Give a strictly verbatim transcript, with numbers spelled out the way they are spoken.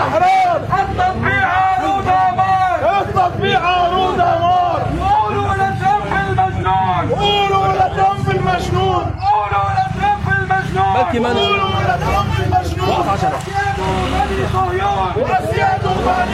الأحرار. التطبيع عروض أمار. التطبيع عروض أمار. قولوا لترامب المجنون. قولوا لترامب المجنون. قولوا لترامب المجنون. قولوا لترامب المجنون. وأسياد بني صهيون. وأسياد بني